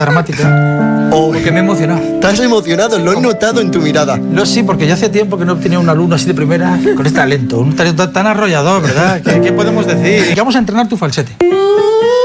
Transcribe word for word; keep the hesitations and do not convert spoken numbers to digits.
dramática. Oh, Porque me he emocionado. estás emocionado, lo he notado en tu mirada. Lo sí, porque ya hace tiempo que no tenía un alumno así de primera con este talento. Un talento tan arrollador, ¿verdad? ¿Qué, qué podemos decir? Que vamos a entrenar tu falsete.